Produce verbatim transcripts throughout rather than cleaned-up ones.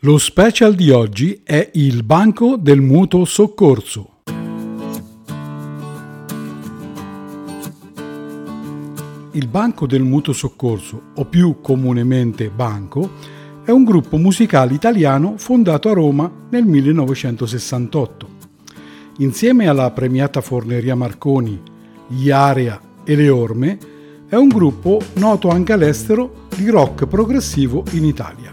Lo special di oggi è il Banco del Mutuo Soccorso. Il Banco del Mutuo Soccorso, o più comunemente Banco, è un gruppo musicale italiano fondato a Roma nel millenovecentosessantotto. Insieme alla premiata Forneria Marconi, gli Area e le Orme, è un gruppo noto anche all'estero di rock progressivo in Italia.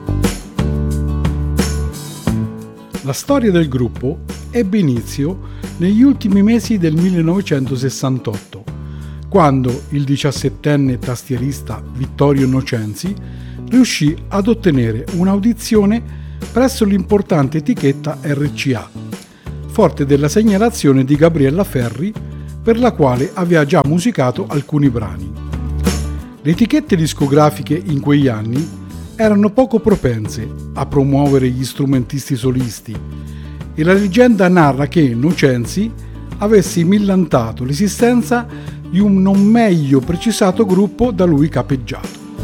La storia del gruppo ebbe inizio negli ultimi mesi del millenovecentosessantotto, quando il diciassettenne tastierista Vittorio Nocenzi riuscì ad ottenere un'audizione presso l'importante etichetta R C A, forte della segnalazione di Gabriella Ferri, per la quale aveva già musicato alcuni brani. Le etichette discografiche in quegli anni erano poco propense a promuovere gli strumentisti solisti e la leggenda narra che Nocenzi avesse millantato l'esistenza di un non meglio precisato gruppo da lui capeggiato.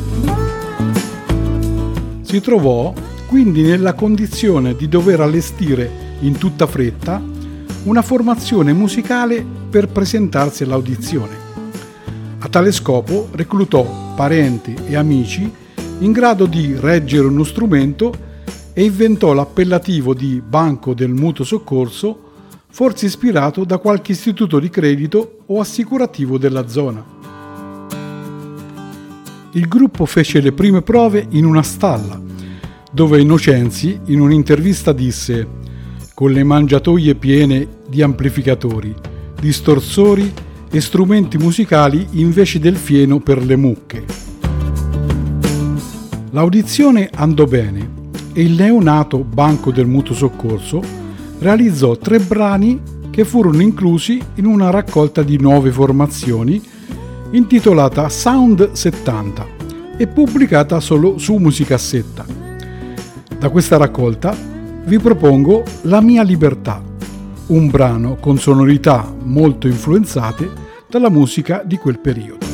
Si trovò quindi nella condizione di dover allestire in tutta fretta una formazione musicale per presentarsi all'audizione. A tale scopo reclutò parenti e amici in grado di reggere uno strumento e inventò l'appellativo di Banco del Mutuo Soccorso, forse ispirato da qualche istituto di credito o assicurativo della zona. Il gruppo fece le prime prove in una stalla, dove Nocenzi in un'intervista disse: «Con le mangiatoie piene di amplificatori, distorsori e strumenti musicali invece del fieno per le mucche». L'audizione andò bene e il neonato Banco del Mutuo Soccorso realizzò tre brani che furono inclusi in una raccolta di nuove formazioni intitolata Sound settanta e pubblicata solo su Musicassetta. Da questa raccolta vi propongo La mia libertà, un brano con sonorità molto influenzate dalla musica di quel periodo.